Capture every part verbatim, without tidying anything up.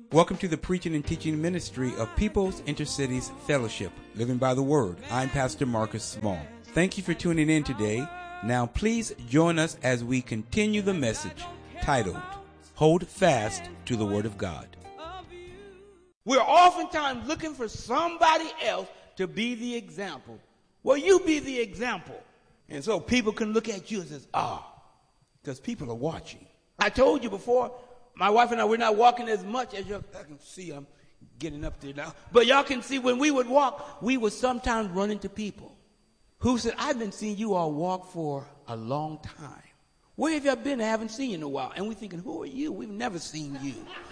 Welcome to the preaching and teaching ministry of People's Intercities Fellowship, Living by the Word. I'm Pastor Marcus Small. Thank you for tuning in today. Now please join us as we continue the message titled, Hold Fast to the Word of God. We're oftentimes looking for somebody else to be the example. Well, you be the example. And so people can look at you and say, ah, because people are watching. I told you before, my wife and I, we're not walking as much as you I can see. I'm getting up there now. But y'all can see when we would walk, we would sometimes run into people who said, I've been seeing you all walk for a long time. Where have you been? I haven't seen you in a while. And we're thinking, who are you? We've never seen you.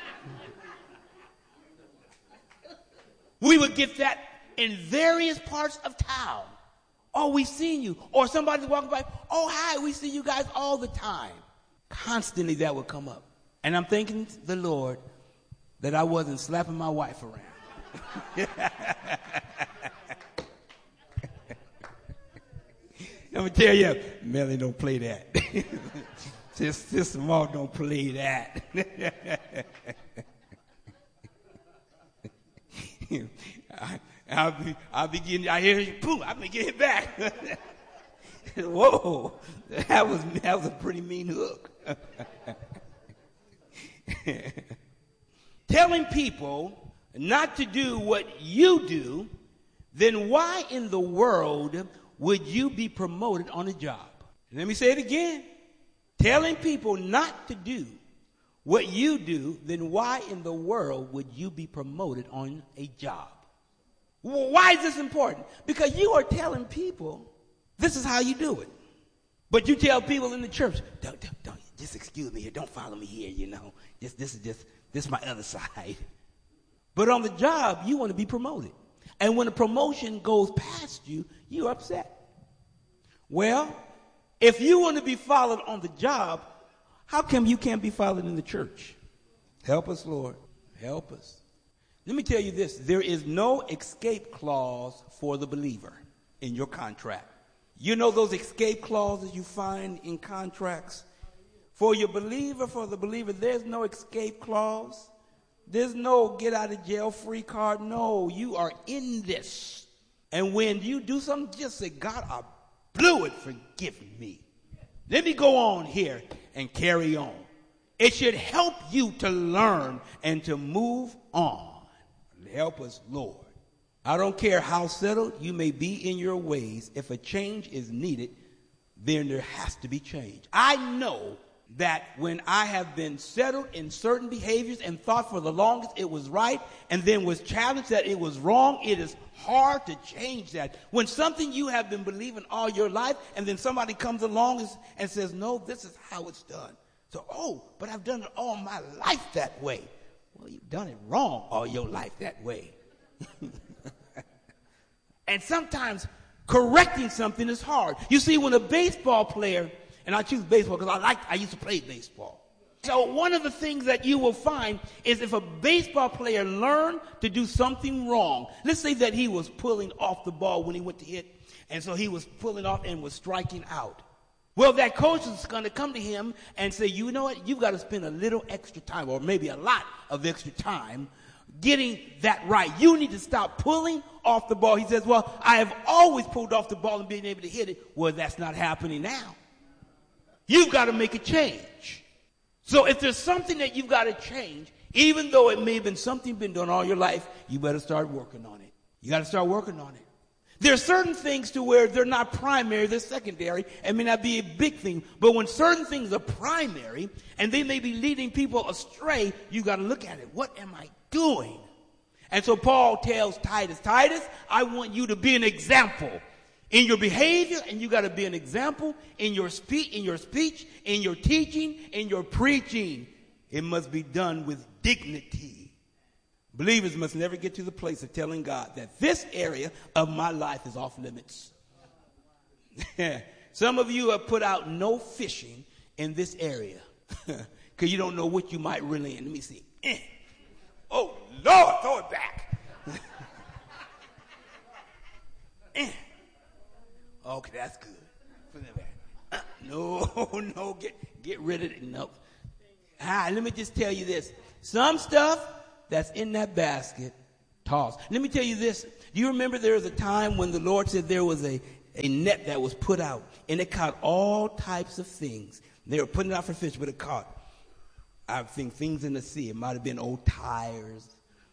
We would get that in various parts of town. Oh, we seen you. Or somebody's walking by. Oh, hi, we see you guys all the time. Constantly that would come up. And I'm thanking the Lord that I wasn't slapping my wife around. Let me tell you, Melly don't play that. Sister Maud don't play that. I, I'll be, I'll be getting, I hear you, pooh, I'll be getting back. Whoa, that was, that was a pretty mean hook. Telling people not to do what you do, then why in the world would you be promoted on a job? Let me say it again. Telling people not to do what you do, then why in the world would you be promoted on a job? Well, why is this important? Because you are telling people this is how you do it. But you tell people in the church, don't, don't, don't, just excuse me here, don't follow me here, you know. This, this is just, this is my other side. But on the job, you want to be promoted. And when a promotion goes past you, you're upset. Well, if you want to be followed on the job, how come you can't be followed in the church? Help us, Lord. Help us. Let me tell you this. There is no escape clause for the believer in your contract. You know those escape clauses you find in contracts? For your believer, for the believer, there's no escape clause. There's no get out of jail free card. No, you are in this. And when you do something, just say, God, I blew it, forgive me. Let me go on here and carry on. It should help you to learn and to move on. Help us, Lord. I don't care how settled you may be in your ways. If a change is needed, then there has to be change. I know that when I have been settled in certain behaviors and thought for the longest it was right and then was challenged that it was wrong, it is hard to change that. When something you have been believing all your life and then somebody comes along and says, no, this is how it's done. So, oh, but I've done it all my life that way. Well, you've done it wrong all your life that way. And sometimes correcting something is hard. You see, when a baseball player, and I choose baseball because I like, I used to play baseball. So one of the things that you will find is if a baseball player learned to do something wrong, let's say that he was pulling off the ball when he went to hit, and so he was pulling off and was striking out. Well, that coach is going to come to him and say, you know what, you've got to spend a little extra time, or maybe a lot of extra time, getting that right. You need to stop pulling off the ball. He says, well, I have always pulled off the ball and been able to hit it. Well, that's not happening now. You've got to make a change. So if there's something that you've got to change, even though it may have been something you've been doing all your life, you better start working on it. You got to start working on it. There are certain things to where they're not primary, they're secondary, and may not be a big thing. But when certain things are primary, and they may be leading people astray, you got to look at it. What am I doing? And so Paul tells Titus, Titus, I want you to be an example in your behavior, and you got to be an example in your speech, in your speech, in your teaching, in your preaching. It must be done with dignity. Believers must never get to the place of telling God that this area of my life is off limits. Some of you have put out no fishing in this area because you don't know what you might reel in. Let me see. Eh. Oh, Lord, throw it back. eh. Okay, that's good. Put it back. Uh, no, no, get, get rid of it. No. Ah, let me just tell you this. Some stuff that's in that basket, toss. Let me tell you this. Do you remember there was a time when the Lord said there was a, a net that was put out, and it caught all types of things. They were putting it out for fish, but it caught, I think, things in the sea. It might have been old tires,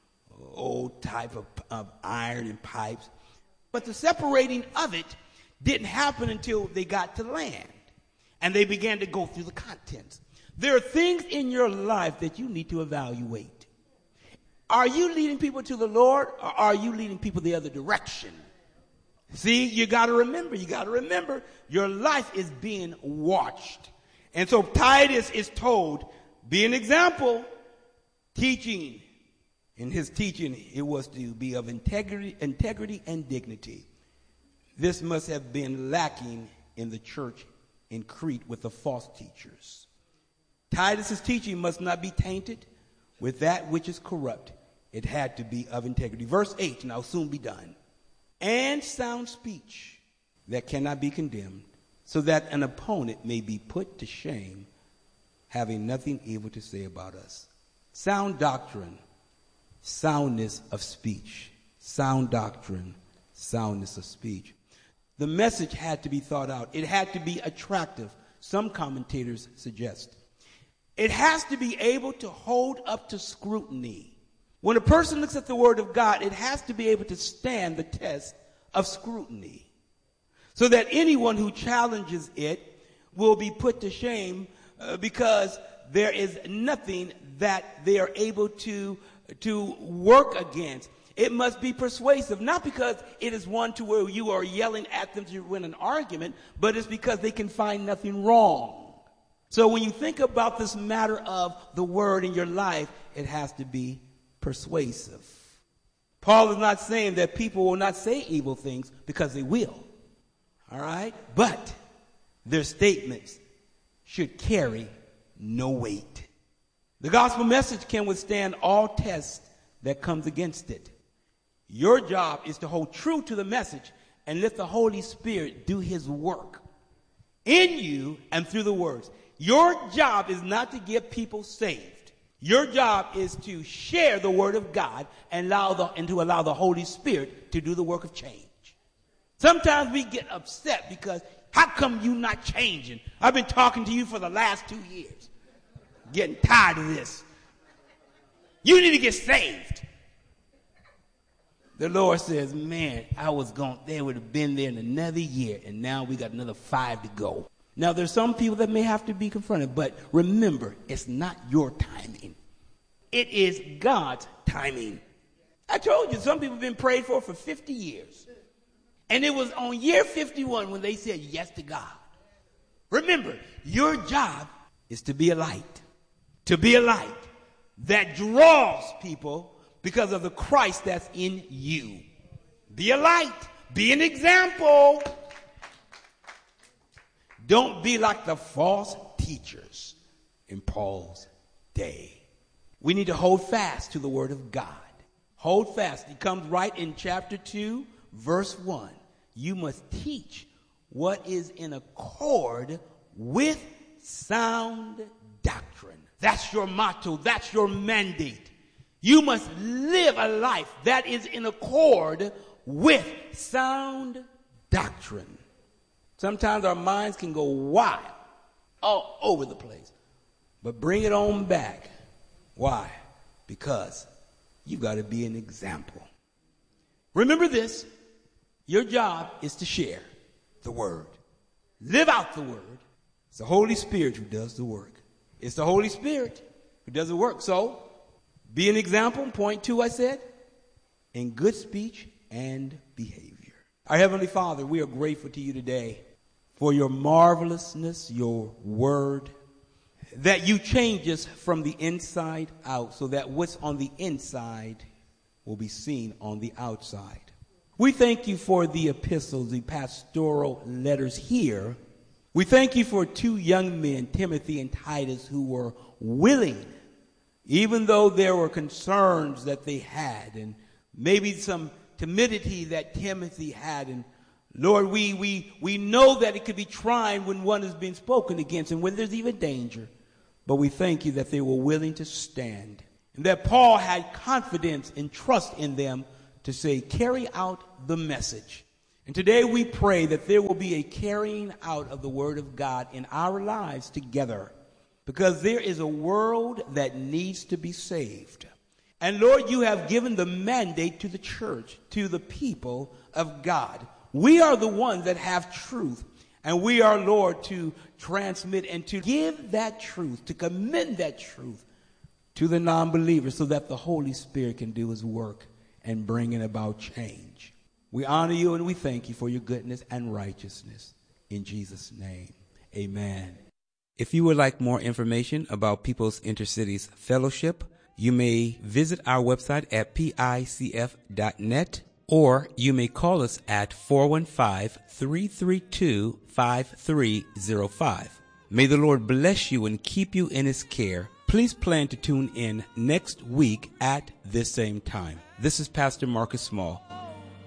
old type of, of iron and pipes. But the separating of it didn't happen until they got to land, and they began to go through the contents. There are things in your life that you need to evaluate. Are you leading people to the Lord, or are you leading people the other direction? See, you got to remember, you got to remember, your life is being watched. And so Titus is told, be an example, teaching. In his teaching, it was to be of integrity, integrity and dignity. This must have been lacking in the church in Crete with the false teachers. Titus's teaching must not be tainted with that which is corrupt. It had to be of integrity. Verse eight, and I'll soon be done. And sound speech that cannot be condemned, so that an opponent may be put to shame, having nothing evil to say about us. Sound doctrine, soundness of speech. Sound doctrine, soundness of speech. The message had to be thought out. It had to be attractive, some commentators suggest. It has to be able to hold up to scrutiny. When a person looks at the Word of God, it has to be able to stand the test of scrutiny, so that anyone who challenges it will be put to shame uh, because there is nothing that they are able to, to work against. It must be persuasive, not because it is one to where you are yelling at them to win an argument, but it's because they can find nothing wrong. So when you think about this matter of the Word in your life, it has to be persuasive. Paul is not saying that people will not say evil things, because they will. All right? But their statements should carry no weight. The gospel message can withstand all tests that comes against it. Your job is to hold true to the message and let the Holy Spirit do his work in you and through the words. Your job is not to get people saved. Your job is to share the word of God and allow the, and to allow the Holy Spirit to do the work of change. Sometimes we get upset because, how come you not changing? I've been talking to you for the last two years. Getting tired of this. You need to get saved. The Lord says, man, I was going, they would have been there in another year, and now we got another five to go. Now, there's some people that may have to be confronted, but remember, it's not your timing. It is God's timing. I told you, some people have been prayed for for fifty years. And it was on year fifty-one when they said yes to God. Remember, your job is to be a light. To be a light that draws people because of the Christ that's in you. Be a light. Be an example. Don't be like the false teachers in Paul's day. We need to hold fast to the word of God. Hold fast. It comes right in chapter two, verse one. You must teach what is in accord with sound doctrine. That's your motto. That's your mandate. You must live a life that is in accord with sound doctrine. Sometimes our minds can go wild, all over the place. But bring it on back. Why? Because you've got to be an example. Remember this. Your job is to share the word. Live out the word. It's the Holy Spirit who does the work. It's the Holy Spirit who does the work. So, be an example. Point two, I said, in good speech and behavior. Our Heavenly Father, we are grateful to you today for your marvelousness, your word, that you change us from the inside out so that what's on the inside will be seen on the outside. We thank you for the epistles, the pastoral letters here. We thank you for two young men, Timothy and Titus, who were willing, even though there were concerns that they had and maybe some timidity that Timothy had. And Lord, we, we, we know that it could be trying when one is being spoken against and when there's even danger. But we thank you that they were willing to stand. And that Paul had confidence and trust in them to say, carry out the message. And today we pray that there will be a carrying out of the word of God in our lives together, because there is a world that needs to be saved. And Lord, you have given the mandate to the church, to the people of God. We are the ones that have truth, and we are, Lord, to transmit and to give that truth, to commend that truth to the non-believers so that the Holy Spirit can do his work and bring about change. We honor you and we thank you for your goodness and righteousness. In Jesus' name, amen. If you would like more information about People's Intercities Fellowship, you may visit our website at P I C F dot net, or you may call us at four one five, three three two, five three zero five. May the Lord bless you and keep you in his care. Please plan to tune in next week at this same time. This is Pastor Marcus Small.